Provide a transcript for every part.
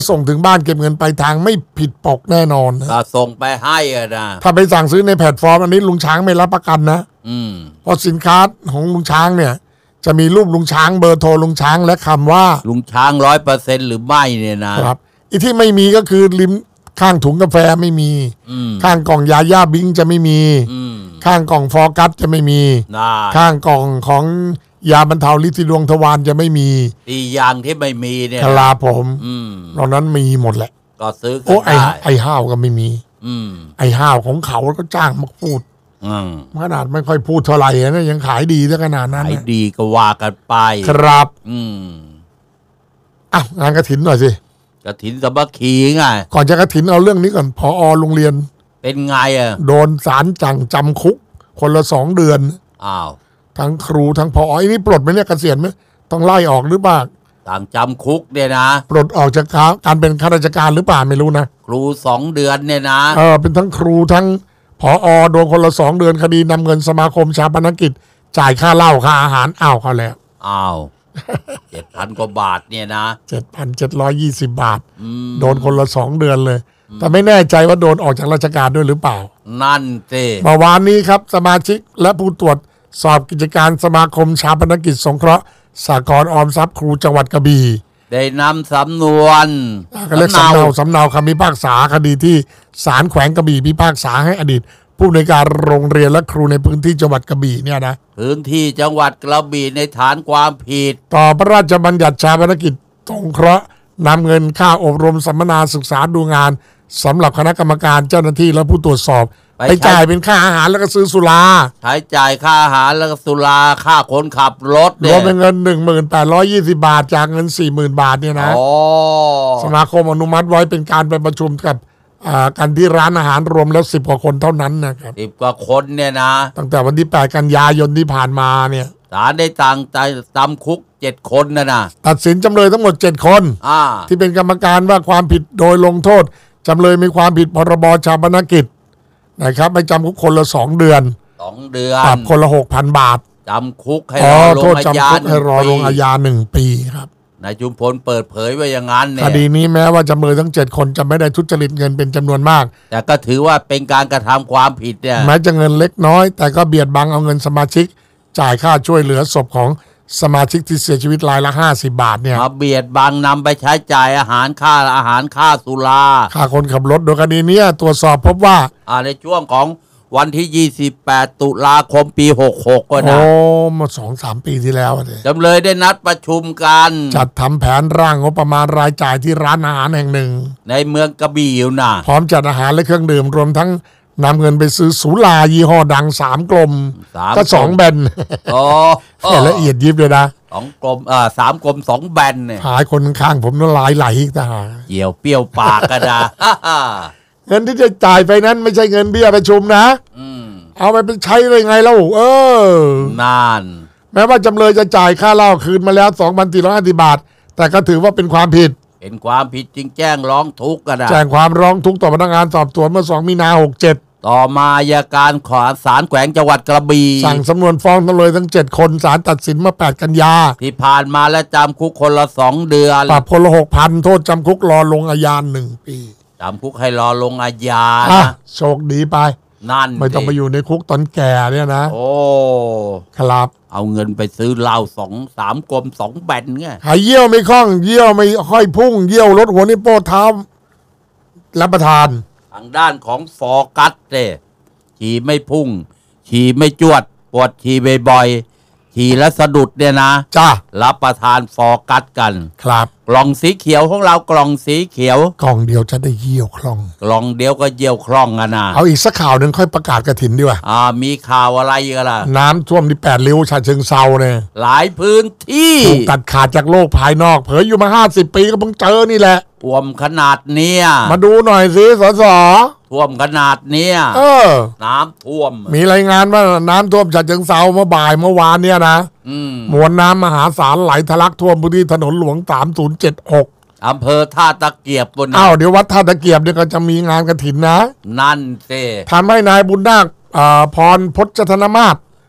ส่งถึงบ้านเก็บเงินปลายทางไม่ผิดปกแน่นอนก็ส่งไปให้อะนะถ้าไปสั่งซื้อในแพลตฟอร์มอันนี้ลุงช้างไม่รับประกันนะเพราะสินค้าของลุงช้างเนี่ยจะมีรูปลุงช้างเบอร์โทรลุงช้างและคำว่าลุงช้าง100%หรือไม่เนี่ยนะครับอีที่ไม่มีก็คือริมข้างถุงกาแฟไม่มีข้างกล่องยาย่าบิงจะไม่มีข้างกล่องฟอร์กัสจะไม่มีข้างกล่องของยาบรรเทาฤทธิ์ดวงทวารจะไม่มีอีอย่างที่ไม่มีเนี่ยครับผมตอนนั้นมีหมดแหละก็ซื้อกันได้ไอ้ห้าวก็ไม่มีไอ้ห้าวของเขาก็จ้างมาพูดขนาดไม่ค่อยพูดเท่าไหร่นะยังขายดีซะขนาดนั้นขายดีก็ว่ากันไปครับงานกฐินหน่อยสิกฐินสามัคคีไงก่อนจะกฐินเอาเรื่องนี้ก่อนผอ.โรงเรียนเป็นไงโดนศาลจำคุกคนละ2 เดือนทั้งครูทั้งผอ.นี่ปลดไหมเนี่ยเกษียณไหมต้องไล่ออกหรือเปล่าต่างจำคุกเนี่ยนะปลดออกจากการเป็นข้าราชการหรือเปล่าไม่รู้นะครู2 เดือนเนี่ยนะเป็นทั้งครูทั้งผอ.โดนคนละ2 เดือนคดีนำเงินสมาคมชาปนกิจจ่ายค่าเหล้าค่าอาหารเขาแล้ว 7,000 กว่าบาทเนี่ยนะ 7,720 บาทโดนคนละ2 เดือนเลยแต่ไม่แน่ใจว่าโดนออกจากราชการด้วยหรือเปล่านั่นสิเมื่อวานนี้ครับสมาชิกและผู้ตรวจสอบกิจการสมาคมชาปนกิจสงเคราะห์สหกรณ์ออมทรัพย์ครูจังหวัดกระบี่ได้นำสำนวนก็เรียกสำเนาคำพิพากษาคดีที่ศาลแขวงกระบี่พิพากษาให้อดีตผู้อำนวยการโรงเรียนและครูในพื้นที่จังหวัดกระบี่เนี่ยนะพื้นที่จังหวัดกระบี่ในฐานความผิดต่อพระราชบัญญัติชาปนกิจสงเคราะห์นำเงินค่าอบรมสัมมนาศึกษาดูงานสำหรับคณะกรรมการเจ้าหน้าที่และผู้ตรวจสอบไปจ่ายเป็นค่าอาหารแล้วก็ซื้อสุราใช้จ่ายค่าอาหารแล้วก็สุราค่าคนขับรถรวมเป็นเงิน 1820 บาทจากเงิน 40,000 บาทเนี่ยนะสมาคมอนุมัติไว้เป็นการไปประชุมกับกันที่ร้านอาหารรวมแล้ว10 กว่าคนเท่านั้นนะครับ 10 กว่าคนเนี่ยนะตั้งแต่วันที่8 กันยายนที่ผ่านมาเนี่ยศาลได้จำคุก7 คนนะตัดสินจำเลยทั้งหมด7 คนที่เป็นกรรมการว่าความผิดโดยลงโทษจำเลยมีความผิดพรบชาปนกิจนะครับไปจำคุกคนละ2 เดือนปรับคนละ 6,000 บาทจำคุกให้รอลงอาญา 1 ปีครับนายจุมพลเปิดเผยไว้อย่างนั้นเนี่ยคดีนี้แม้ว่าจำเลยทั้ง7 คนจะไม่ได้ทุจริตเงินเป็นจำนวนมากแต่ก็ถือว่าเป็นการกระทำความผิดเนี่ยแม้จะเงินเล็กน้อยแต่ก็เบียดบังเอาเงินสมาชิกจ่ายค่าช่วยเหลือศพของสมาชิกที่เสียชีวิตรายละ50 บาทเนี่ยมาเบียดบังนำไปใช้จ่ายอาหารค่าสุราค่าคนขับรถโดยคดีนี้ตรวจสอบพบว่าในช่วงของวันที่28 ตุลาคมปี66ก็นะมา 2-3 ปีที่แล้วจำเลยได้นัดประชุมกันจัดทำแผนร่างงบประมาณรายจ่ายที่ร้านอาหารแห่งหนึ่งในเมืองกระบี่อยู่นะพร้อมจัดอาหารและเครื่องดื่มรวมทั้งนำเงินไปซื้อสุรายี่ห้อดัง3 กลมก็2 แบนละเอียดยิบเลยนะ 2 กลม3 กลม2 แบนเนี่ยหายคนข้างผมน้ำลายไหลอีกต่างเกี่ยวเปรี้ยวปากกระดาเงินที่จะจ่ายไปนั้นไม่ใช่เงินเบี้ยประชุมนะเอาไปใช้ได้ไงแล้วนานแม้ว่าจำเลยจะจ่ายค่าเหล้าคืนมาแล้ว 2,450 บาทแต่ก็ถือว่าเป็นความผิดเป็นความผิดจึงแจ้งร้องทุกข์กันนะแจ้งความร้องทุกข์ต่อพนักงานสอบสวนเมื่อ2 มีนาคม 67 ต่อมาอัยการขอศาลแขวงจังหวัดกระบี่สั่งสำนวนฟ้องจำเลยทั้ง7 คนศาลตัดสินเมื่อ8 กันยาที่ผ่านมาและจำคุกคนละ2 เดือนปรับคนละ 6,000 โทษจำคุกรอลงอาญา1 ปีจำคุกให้รอลงอาญาโชคดีไปนั่นไม่ต้องไปอยู่ในคุกตอนแก่เนี่ยนะครับเอาเงินไปซื้อเหล้า3 กลม2 แบนไงหายเยี่ยวไม่คล่องเยี่ยวไม่ค่อยพุ่งเยี่ยวลดหัวนิ้วโป้เท้ารับประทานทางด้านของฟอร์กัสฉี่ไม่พุ่งฉี่ไม่จวดปวดฉี่บ่อยๆฉี่และสะดุดเนี่ยนะรับประทานฟอร์กัสกันครับกล่องสีเขียวของเรากล่องสีเขียวกล่องเดียวจะได้เยี่ยวคล่องกล่องเดียวก็เยี่ยวคล่องนะเอาอีกสักข่าวหนึ่งค่อยประกาศกฐินดีกว่ามีข่าวอะไรกันล่ะน้ำท่วมที่8 ริ้วฉะเชิงเทราเนี่ยหลายพื้นที่ถูกตัดขาดจากโลกภายนอกเผยอยู่มา50 ปีก็เพิ่งเจอนี่แหละท่วมขนาดเนี้ยมาดูหน่อยสิสส. ท่วมขนาดเนี้ยน้ำท่วมมีรายงานว่าน้ำท่วมฉะเชิงเทราเมื่อบ่ายเมื่อวานเนี่ยนะมวลน้ำมหาศาลไหลทะลักท่วมพื้นที่ถนนหลวง3076 อำเภอท่าตะเกียบบนเดี๋ยววัดท่าตะเกียบเนี่ยก็จะมีงานกฐินนะนั่นสิทำให้นายบุญนาคพรพจน์ธนมาศ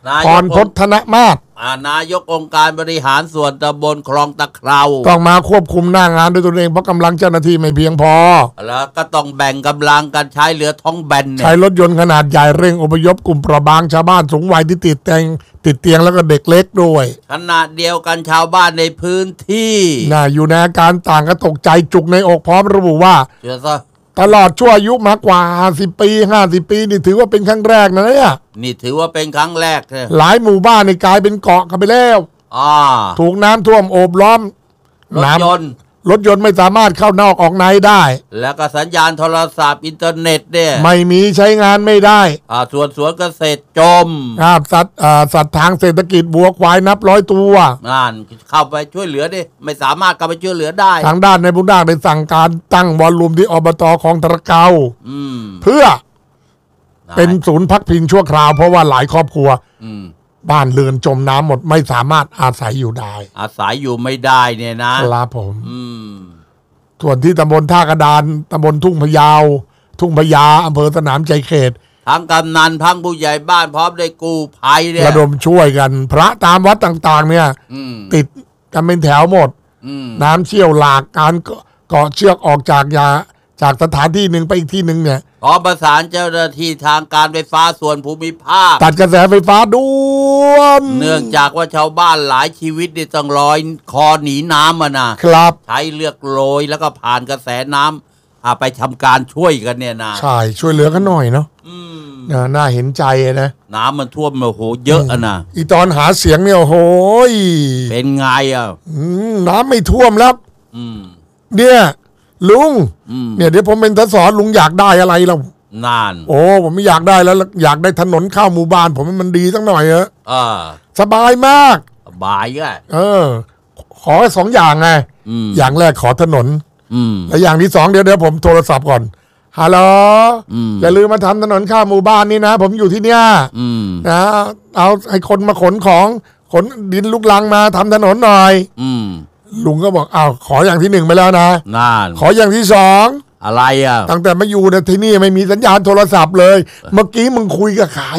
พรพจน์ธนมาศนายกองค์การบริหารส่วนตำบลคลองตะเคราต้องมาควบคุมหน้างานด้วยตัวเองเพราะกำลังเจ้าหน้าที่ไม่เพียงพอแล้วก็ต้องแบ่งกำลังกันใช้เรือท้องแบนใช้รถยนต์ขนาดใหญ่เร่งอพยพกลุ่มเปราะบางชาวบ้านสูงวัยที่ติดเตียงแล้วก็เด็กเล็กด้วยขณะเดียวกันชาวบ้านในพื้นที่อยู่ในอาการต่างก็ตกใจจุกในอกพร้อมระบุว่าตลอดชั่วอายุมากกว่า50 ปี50 ปีนี่ถือว่าเป็นครั้งแรกนะเนี่ยนี่ถือว่าเป็นครั้งแรกเลยหลายหมู่บ้านนี่กลายเป็นเกาะกันไปแล้วถูกน้ำท่วมโอบล้อมรถยนต์ไม่สามารถเข้านอกออกในได้แล้วก็สัญญาณโทรศัพท์อินเทอร์เน็ตเนี่ยไม่มีใช้งานไม่ได้ส่วนสวนเกษตรจมสัตว์ทางเศรษฐกิจบัวควายนับร้อยตัวเข้าไปช่วยเหลือดิไม่สามารถเข้าไปช่วยเหลือได้ทางด้านในบุญนาคได้สั่งการตั้งวอลลุ่มที่อบต.คลองตะเกาเพื่อเป็นศูนย์พักพิงชั่วคราวเพราะว่าหลายครอบครัวบ้านเรือนจมน้ำหมดไม่สามารถอาศัยอยู่ได้อาศัยอยู่ไม่ได้เนี่ยนะครับผมส่วนที่ตำบลท่ากระดานตำบลทุ่งพยาอำเภอสนามชัยเขตทั้งกำนันทั้งผู้ใหญ่บ้านพร้อมด้วยกู้ภัยเนี่ยระดมช่วยกันพระตามวัดต่างๆเนี่ยติดกันเป็นแถวหมดน้ำเชี่ยวหลากการเกาะเชือกออกจากสถานที่หนึ่งไปอีกที่หนึ่งเนี่ยขอประสานเจ้าหน้าที่ทางการไฟฟ้าส่วนภูมิภาคตัดกระแสไฟฟ้าด่วนเนื่องจากว่าชาวบ้านหลายชีวิตได้ต้องลอยคอหนีน้ำนะครับใช้เลือกโรยแล้วก็ผ่านกระแสน้ำไปทำการช่วยกันเนี่ยนะใช่ช่วยเหลือกันหน่อยเนาะน่าเห็นใจนะน้ำมันท่วมโอ้โหเยอะนะอีตอนหาเสียงเนี่ยโอ้โหเป็นไงน้ำไม่ท่วมแล้วเนี่ยลุงเนี่ยเดี๋ยวผมเป็นสสลุงอยากได้อะไรเรานานโอ้ผมไม่อยากได้แล้วอยากได้ถนนเข้าหมู่บ้านผมมันดีสักหน่อยสบายมากสบายอ่ะขอ2 อย่างไงอย่างแรกขอถนนและอย่างที่2เดี๋ยวผมโทรศัพท์ก่อนฮัลโหลอย่าลืมมาทำถนนข้ามหมู่บ้านนี่นะผมอยู่ที่เนี่ยนะเอาให้คนมาขนดินลูกลังมาทำถนนหน่อยลุงก็บอกขออย่างที่1ไปแล้วนะขออย่างที่2 อะไรตั้งแต่มาอยู่ที่นี่ไม่มีสัญญาณโทรศัพท์เลยเมื่อกี้มึงคุยกับใคร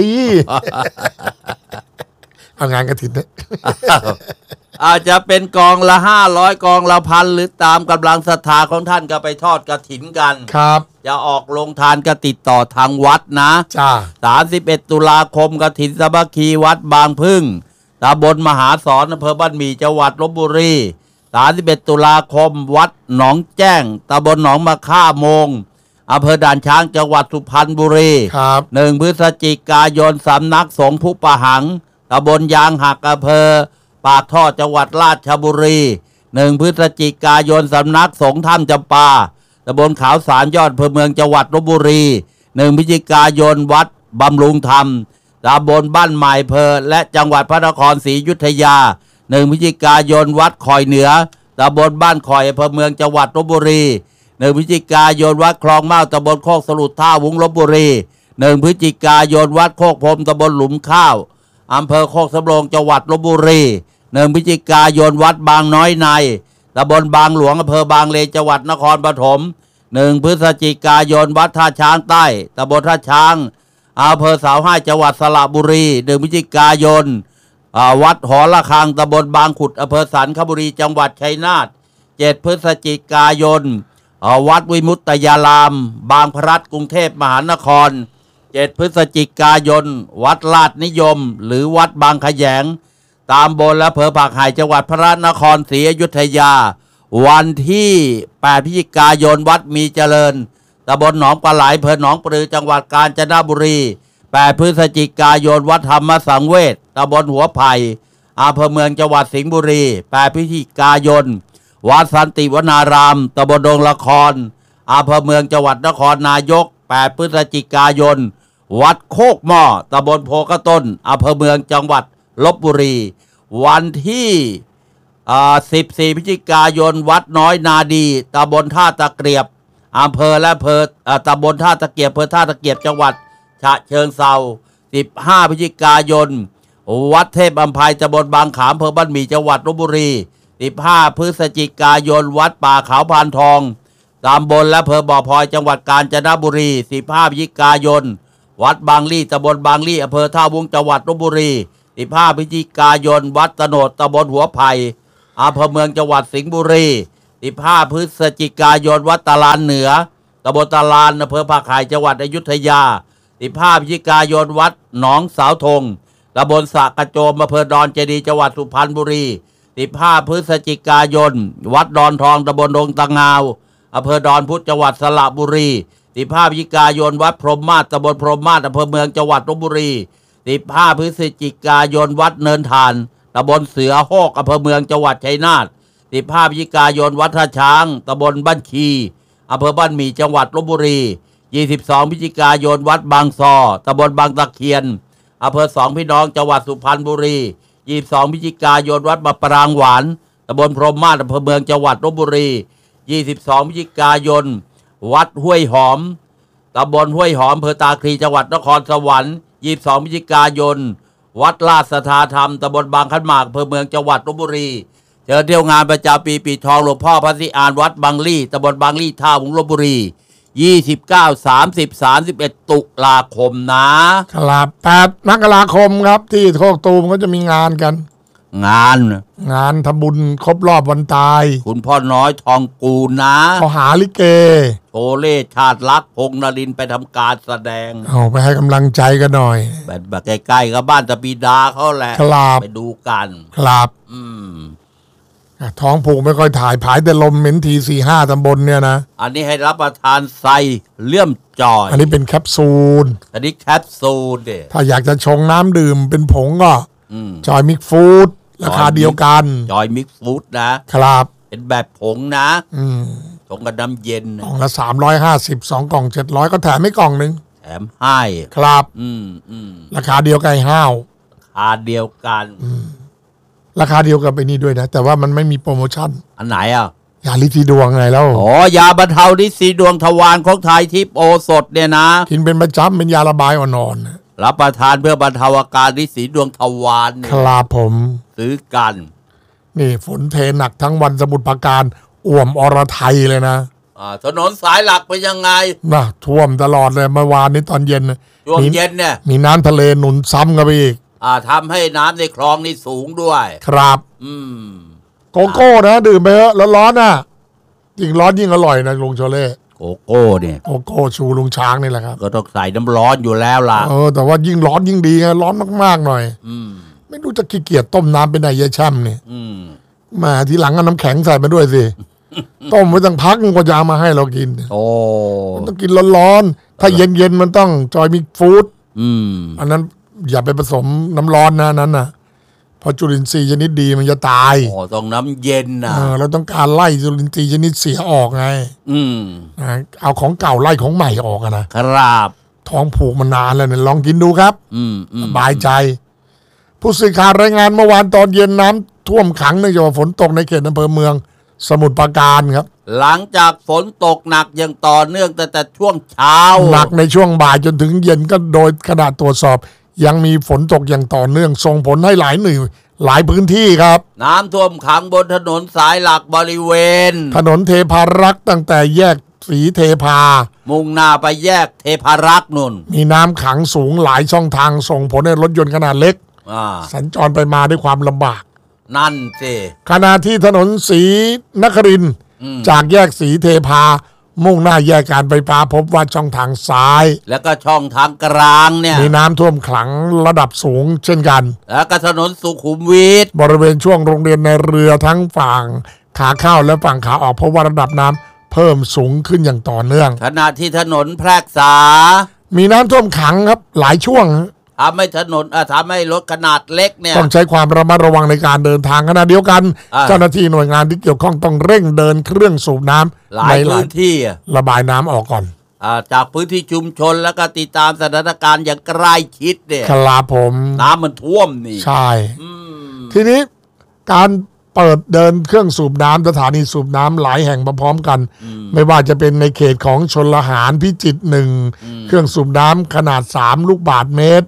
เอางานกฐินเนี่ยอาจจะเป็นกองละ500กองละ1,000หรือตามกำลังศรัทธาของท่านก็ไปทอดกฐินกันครับจะออกลงทานก็ติดต่อทางวัดนะ31 ตุลาคมกฐินสามัคคีวัดบางพึ่งตำบลมหาสอนอำเภอบ้านหมี่จังหวัดลพบุรี31 ตุลาคมวัดหนองแจ้งตำบลหนองมะค่าโมงอำเภอด่านช้างจังหวัดสุพรรณบุรี1 พฤศจิกายนสำนักสงฆ์ผู้ปะหังตำบลยางหักอำเภอปากท่อจังหวัดราชบุรี1 พฤศจิกายนสำนักสงฆ์ถ้ำจำปาตำบลขาวสารยอดอำเภอเมืองจังหวัดลพบุรี1 พฤศจิกายนวัดบำรุงธรรมตำบลบ้านใหม่เพอและจังหวัดพระนครศรีอยุธยา1 พฤศจิกายนวัดคอยเหนือตำบลบ้านคอยอำเภอเมืองจังหวัดลพบุรี1 พฤศจิกายนวัดคลองเมาตำบลโคกสลุดท่าวุ้งลพบุรี1 พฤศจิกายนวัดโคกพรมตำบลหลุมข้าวอำเภอโคกสำโรงจังหวัดลพบุรี1 พฤศจิกายนวัดบางน้อยในตำบลบางหลวงอำเภอบางเลนจังหวัดนครปฐม1 พฤศจิกายนวัดท่าช้างใต้ตำบลท่าช้างอำเภอเสาให้จังหวัดสระบุรี1 พฤศจิกายนวัดหอระฆังตำบลบางขุดอำเภอสันคบุรีจังหวัดชัยนาท7 พฤศจิกายนวัดวิมุตตยารามบางพลัดกรุงเทพมหานคร7 พฤศจิกายนวัดลาดนิยมหรือวัดบางขยงตามบนและอำเภอปากไห่จังหวัดพระนครศรีอยุธยาวันที่8 พฤศจิกายนวัดมีเจริญตำบลหนองปลาไหลอำเภอหนองปลือจังหวัดกาญจนบุรี8 พฤศจิกายนวัดธรรมสังเวชตำบลหัวไผ่อำเภอเมืองจังหวัดสิงห์บุรี8 พฤศจิกายนวัดสันติวนารามตำบลดงละครอำเภอเมืองจังหวัดนครนายก8 พฤศจิกายนวัดโคกหม้อตำบลโพกระต้นอำเภอเมืองจังหวัดลพบุรีวันที่14 พฤศจิกายนวัดน้อยนาดีตำบลท่าตะเกียบอำเภอและอำเภอตำบลท่าตะเกียบอำเภอท่าตะเกียบจังหวัดฉะเชิงเทรา15 พฤศจิกายนวัดเทพอัมภัยตำบลบางขามอำเภอบ้านหมี่จังหวัดลพบุรี15 พฤศจิกายนวัดป่าเขาพานทองตำบลและอำเภอบ่อพลอยจังหวัดกาญจนบุรี15 พฤศจิกายนวัดบางลี่ตำบลบางลี่อำเภอท่าวุ้งจังหวัดลพบุรี 15 พฤศจิกายนวัดตโนดตำบลหัวไผ่อำเภอเมืองจังหวัดสิงห์บุรี15 พฤศจิกายนวัดตาลานเหนือตำบลตาลานอำเภอภาคไห่จังหวัดอยุธยา15 พฤศจิกายนวัดหนองสาวธงตำบลสระกระโจมอำเภอดอนเจดีย์จังหวัดสุพรรณบุรี15 พฤศจิกายนวัดดอนทองตำบลดงตะงาวอำเภอดอนพุธจังหวัดสระบุรี15 พฤศจิกายนวัดพรหมมาศตำบลพรหมมาศอำเภอเมืองจังหวัดลพบุรี15 พฤศจิกายนวัดเนินทานตำบลเสือโฮกอำเภอเมืองจังหวัดชัยนาท15 พฤศจิกายนวัดท่าช้างตำบลบ้านคีอำเภอบ้านหมี่จังหวัดลพบุรี22 พฤศจิกายนวัดบางซอตำบลบางตะเคียนอำเภอสองพี่น้องจังหวัดสุพรรณบุรี22 พฤศจิกายนวัดมะปรางหวานตำบลพรหมมาศอำเภอเมืองจังหวัดลพบุรี22 พฤศจิกายนวัดห้วยหอมตำบลห้วยหอมอำเภอตาคลีจังหวัดนครสวรรค์22 พฤศจิกายนวัดราชสัทธาธรรมตำบลบางขันหมากอำเภอเมืองจังหวัดลพบุรีเชิญเที่ยวงานประจำปีปีทองหลวงพ่อพระศรีอานวัดบางลี่ตำบลบางลี่ท่าวุ้งลพบุรี29 30 31 ตุลาคมนะครับ 8 มกราคมครับที่โคกตูมก็จะมีงานกันงานทำบุญครบรอบวันตายคุณพ่อน้อยทองกูลนะเขาหาลิเกโชเล่ชาติรักพงษ์นรินทร์ไปทำการแสดงเอาไปให้กำลังใจกันหน่อยแบบใกล้ๆกับบ้านตะปีดาเขาแหละไปดูกันครับท้องผูกไม่ค่อยถ่ายผายแต่ลมเหม็นที4-5 ตำบลเนี่ยนะอันนี้ให้รับประทานไซเลื่อมจอยอันนี้เป็นแคปซูลอันนี้แคปซูลเด้ถ้าอยากจะชงน้ำดื่มเป็นผงก็จอยมิกฟู้ดราคาเดียวกันจอยมิกฟู้ดนะครับเป็นแบบผงนะชงกับน้ำเย็นกล่องละ350 2 กล่อง700ก็แถมไม่กล่องนึงแถมให้ครับราคาเดียวกันห้าวราคาเดียวกันราคาเดียวกับไอ้นี่ด้วยนะแต่ว่ามันไม่มีโปรโมชั่นอันไหนยาลิซีดวงไงแล้วยาบรรเทาลิซีดวงทวารของไทยทิพย์โอสถเนี่ยนะกินเป็นประจำเป็นยาระบายอ่อนๆรับประทานเพื่อบรรเทาอาการลิซีดวงทวารครับผมซื้อกันนี่ฝนเทหนักทั้งวันสมุทรปราการอ่วมอรไทยเลยนะถนนสายหลักเป็นยังไงนะท่วมตลอดเลยเมื่อวานนี้ตอนเย็นช่วงเย็นเนี่ยมีน้ำทะเลหนุนซ้ำกันไปอีกทำให้น้ำในคลองนี่สูงด้วยครับโกโก้นะดื่มไปเถอะร้อนๆนะยิ่งร้อนยิ่งอร่อยนะลุงโชเล่โกโก้เนี่ยโกโก้ชูลุงช้างนี่แหละครับก็ต้องใส่น้ำร้อนอยู่แล้วล่ะแต่ว่ายิ่งร้อนยิ่งดีไงร้อนมากๆหน่อยไม่รู้จะขี้เกียจต้มน้ำเป็นไงยายแช่มเนี่ยมาทีหลังเอาน้ำแข็งใส่มาด้วยสิต้มไว้ตั้งพักก็จะเอามาให้เรากินมันต้องกินร้อนๆถ้าเย็นๆมันต้องจอยมิกฟู้ดอันนั้นอย่าไปผสมน้ำร้อนนะนั้นนะเพราะจุลินทรีย์ชนิดดีมันจะตายต้องน้ำเย็นนะเราต้องการไล่จุลินทรีย์ชนิดเสียออกไงเอาของเก่าไล่ของใหม่ออกนะครับท้องผูกมานานแล้วเนี่ยลองกินดูครับสบายใจผู้สื่อข่าวรายงานเมื่อวานตอนเย็นน้ำท่วมขังเนื่องจากฝนตกในเขตอำเภอเมืองสมุทรปราการครับหลังจากฝนตกหนักอย่างต่อเนื่องแต่ช่วงเช้าหนักในช่วงบ่ายจนถึงเย็นก็โดยขณะตรวจสอบยังมีฝนตกอย่างต่อเนื่องส่งผลให้หลายพื้นที่ครับน้ำท่วมขังบนถนนสายหลักบริเวณถนนเทพารักษ์ตั้งแต่แยกศรีเทพามุ่งหน้าไปแยกเทพารักษ์นุ่นมีน้ำขังสูงหลายช่องทางส่งผลให้รถยนต์ขนาดเล็กสัญจรไปมาด้วยความลำบากนั่นสิขณะที่ถนนศรีนครินทร์จากแยกศรีเทพามุ่งหน้าแยกการไฟฟ้าพบว่าช่องทางซ้ายแล้วก็ช่องทางกลางเนี่ยมีน้ำท่วมขังระดับสูงเช่นกันแล้วก็ถนนสุขุมวิทบริเวณช่วงโรงเรียนในเรือทั้งฝั่งขาเข้าและฝั่งขาออกเพราะว่าระดับน้ำเพิ่มสูงขึ้นอย่างต่อเนื่องขณะที่ถนนแพรกษามีน้ำท่วมขังครับหลายช่วงทำให้ถนนทำให้รถขนาดเล็กเนี่ยต้องใช้ความระมัดระวังในการเดินทางขณะเดียวกันเจ้าหน้าที่หน่วยงานที่เกี่ยวข้องต้องเร่งเดินเครื่องสูบน้ำหลายพื้นที่ระบายน้ำออกก่อนจากพื้นที่ชุมชนแล้วก็ติดตามสถานการณ์อย่างใกล้ชิดเนี่ยครับผมน้ำมันท่วมนี่ใช่ทีนี้การเปิดเดินเครื่องสูบน้ำสถานีสูบน้ำหลายแห่งพร้อมกันไม่ว่าจะเป็นในเขตของชลหารพิจิตร1เครื่องสูบน้ำขนาด3 ลูกบาศก์เมตร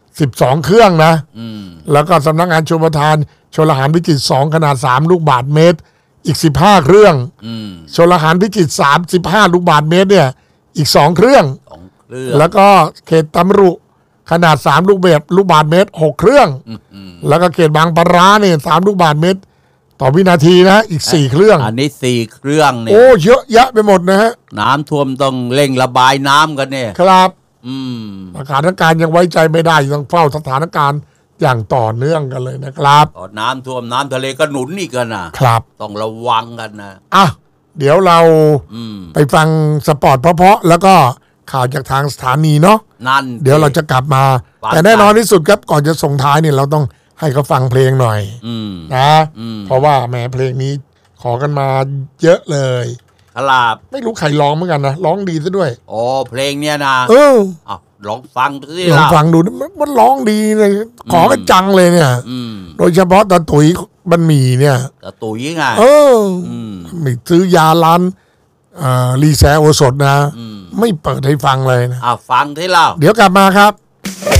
12 เครื่องนะแล้วก็สำนักงานชลประทานชลหารพิจิตร2ขนาด3 ลูกบาศก์เมตรอีก15 เครื่องชลหารพิจิตร35 ลูกบาศก์เมตรเนี่ยอีก2 เครื่องแล้วก็เขตตำรุขนาด3 ลูกบาศก์เมตร6 เครื่องแล้วก็เขตบางปะร้าเนี่ย3 ลูกบาศก์เมตรต่อวินาทีนะอีก4 เครื่องอันนี้4 เครื่องเนี่ยโอ้เยอะแยะไปหมดนะฮะน้ำท่วมต้องเร่งระบายน้ำกันเนี่ยครับสถานการณ์ยังไว้ใจไม่ได้ต้องเฝ้าสถานการณ์อย่างต่อเนื่องกันเลยนะครับน้ำท่วมน้ำทะเลก็หนุนอีกกันนะครับต้องระวังกันนะเดี๋ยวเราไปฟังสปอร์ตเพราะๆแล้วก็ข่าวจากทางสถานีเนาะนั่นเดี๋ยวเราจะกลับมาแต่แน่นอนที่สุดครับก่อนจะส่งท้ายเนี่ยเราต้องให้เขาฟังเพลงหน่อยนะเพราะว่าแหมเพลงนี้ขอกันมาเยอะเลยครับไม่รู้ใครร้องเหมือนกันนะร้องดีซะด้วยอ๋อเพลงเนี้ยนะลองฟังดูสิลองฟังดูมันร้องดีเลยขอกันจังเลยเนี่ยโดยเฉพาะตาตุ๋ยบันหมี่เนี่ยตาตุ๋ยไงไม่ซื้อยาร้านรีแซโอสดนะไม่เปิดให้ฟังเลยนะฟังที่เราเดี๋ยวกลับมาครับ